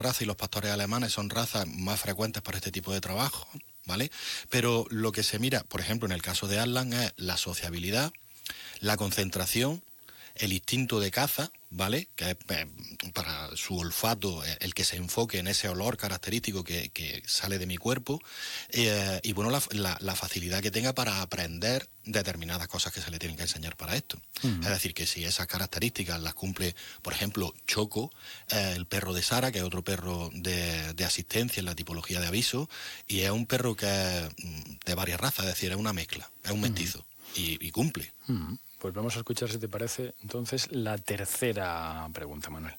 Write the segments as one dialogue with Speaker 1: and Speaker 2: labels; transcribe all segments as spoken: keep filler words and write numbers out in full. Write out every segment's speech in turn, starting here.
Speaker 1: raza y los pastores alemanes son razas más frecuentes para este tipo de trabajo, ¿vale? Pero lo que se mira, por ejemplo, en el caso de Arslan, es la sociabilidad, la concentración, el instinto de caza, ¿vale? Que es eh, para su olfato, eh, el que se enfoque en ese olor característico que, que sale de mi cuerpo, eh, y bueno, la, la, la facilidad que tenga para aprender determinadas cosas que se le tienen que enseñar para esto. Uh-huh. Es decir, que si esas características las cumple, por ejemplo, Choco, eh, el perro de Sara, que es otro perro de, de asistencia en la tipología de aviso, y es un perro que es de varias razas, es decir, es una mezcla, es un mestizo, uh-huh. y, y cumple.
Speaker 2: Uh-huh. Pues vamos a escuchar, si te parece, entonces, la tercera pregunta, Manuel.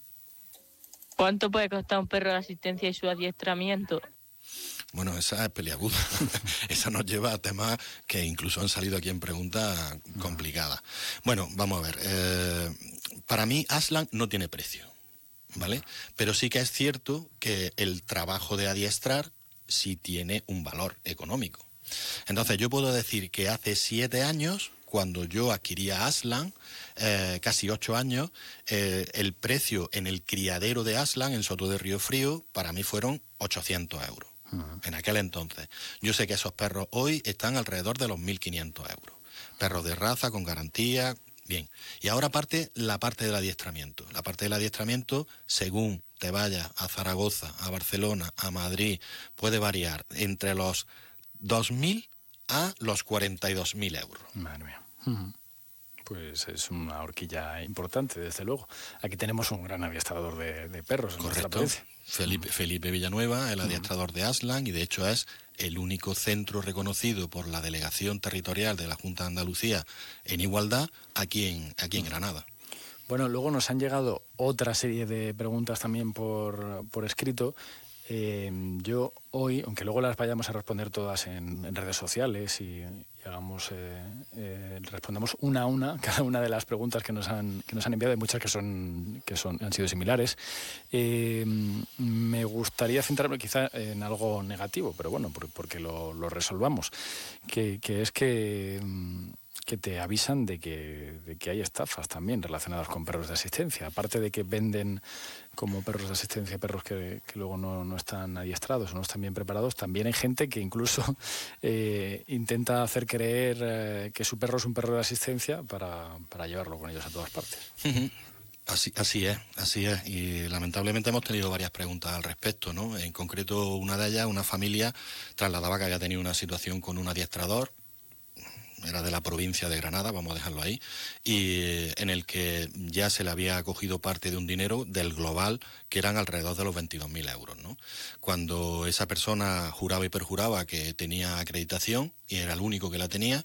Speaker 3: ¿Cuánto puede costar un perro de asistencia y su adiestramiento?
Speaker 1: Bueno, esa es peliaguda. Esa nos lleva a temas que incluso han salido aquí en preguntas complicadas. Bueno, vamos a ver. Eh, para mí, Arslan no tiene precio, ¿vale? Pero sí que es cierto que el trabajo de adiestrar sí tiene un valor económico. Entonces, yo puedo decir que hace siete años... Cuando yo adquiría Arslan, eh, casi ocho años, eh, el precio en el criadero de Arslan, en Soto de Río Frío, para mí fueron ochocientos euros. Uh-huh. En aquel entonces. Yo sé que esos perros hoy están alrededor de los mil quinientos euros. Perros de raza, con garantía, bien. Y ahora parte la parte del adiestramiento. La parte del adiestramiento, según te vayas a Zaragoza, a Barcelona, a Madrid, puede variar entre los dos mil a los cuarenta y dos mil euros.
Speaker 2: Madre mía. Uh-huh. Pues es una horquilla importante, desde luego. Aquí tenemos un gran adiestrador de, de perros.
Speaker 1: Correcto. Felipe, uh-huh. Felipe Villanueva, el adiestrador uh-huh. de Arslan, y de hecho es el único centro reconocido por la Delegación Territorial de la Junta de Andalucía en igualdad aquí en, aquí en uh-huh. Granada.
Speaker 2: Bueno, luego nos han llegado otra serie de preguntas también por, por escrito. Eh, yo hoy, aunque luego las vayamos a responder todas en, en redes sociales y, y hagamos eh, eh, respondamos una a una cada una de las preguntas que nos han que nos han enviado, hay muchas que son que son han sido similares. Eh, me gustaría centrarme quizá en algo negativo, pero bueno, por, porque lo, lo resolvamos, que, que es que que te avisan de que, de que hay estafas también relacionadas con perros de asistencia. Aparte de que venden como perros de asistencia perros que, que luego no, no están adiestrados o no están bien preparados, también hay gente que incluso eh, intenta hacer creer eh, que su perro es un perro de asistencia para, para llevarlo con ellos a todas partes.
Speaker 1: Uh-huh. Así, así es, así es. Y lamentablemente hemos tenido varias preguntas al respecto, ¿no? En concreto, una de ellas, una familia trasladaba que había tenido una situación con un adiestrador, era de la provincia de Granada, vamos a dejarlo ahí, y en el que ya se le había cogido parte de un dinero del global, que eran alrededor de los veintidós mil euros, ¿no? Cuando esa persona juraba y perjuraba que tenía acreditación, y era el único que la tenía,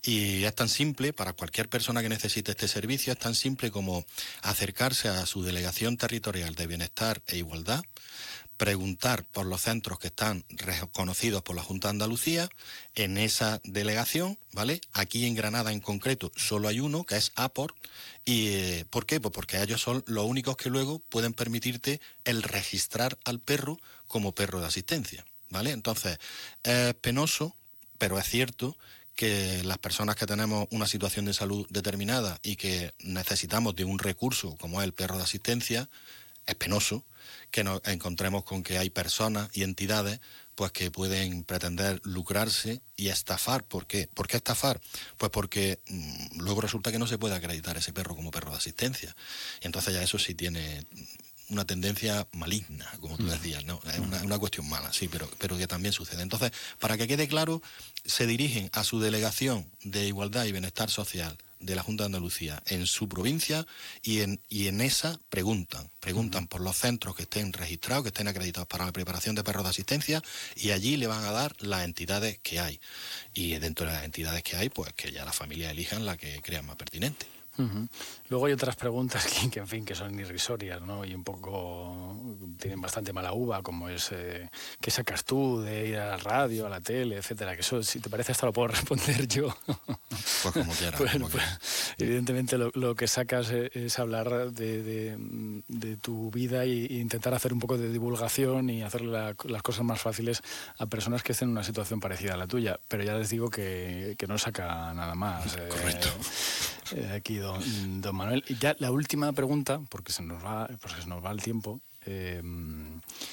Speaker 1: y es tan simple, para cualquier persona que necesite este servicio, es tan simple como acercarse a su Delegación Territorial de Bienestar e Igualdad, preguntar por los centros que están reconocidos por la Junta de Andalucía en esa delegación, ¿vale? Aquí en Granada en concreto solo hay uno, que es APOR. ¿Y eh, por qué? Pues porque ellos son los únicos que luego pueden permitirte el registrar al perro como perro de asistencia, ¿vale? Entonces, es penoso, pero es cierto que las personas que tenemos una situación de salud determinada y que necesitamos de un recurso como es el perro de asistencia, es penoso que nos encontremos con que hay personas y entidades pues que pueden pretender lucrarse y estafar. ¿Por qué? ¿Por qué estafar? Pues porque mmm, luego resulta que no se puede acreditar ese perro como perro de asistencia. Y entonces ya eso sí tiene una tendencia maligna, como tú decías, ¿no? Es una, una cuestión mala, sí, pero, pero que también sucede. Entonces, para que quede claro, se dirigen a su Delegación de Igualdad y Bienestar Social de la Junta de Andalucía en su provincia y en, y en esa preguntan, preguntan por los centros que estén registrados, que estén acreditados para la preparación de perros de asistencia, y allí le van a dar las entidades que hay. Y dentro de las entidades que hay, pues que ya las familias elijan la que crean más pertinente.
Speaker 2: Uh-huh. Luego hay otras preguntas que, que, en fin, que son irrisorias, ¿no? Y un poco tienen bastante mala uva, como es eh, ¿qué sacas tú de ir a la radio, a la tele, etcétera? Que eso, si te parece, hasta lo puedo responder yo.
Speaker 1: Pues como quieras.
Speaker 2: pues,
Speaker 1: como
Speaker 2: pues, evidentemente lo, lo que sacas es, es hablar de, de, de tu vida e intentar hacer un poco de divulgación y hacer la, las cosas más fáciles a personas que estén en una situación parecida a la tuya. Pero ya les digo que, que no saca nada más.
Speaker 1: Correcto.
Speaker 2: Eh, eh, aquí Don, don Manuel. Y ya la última pregunta, porque se nos va, porque se nos va el tiempo, eh,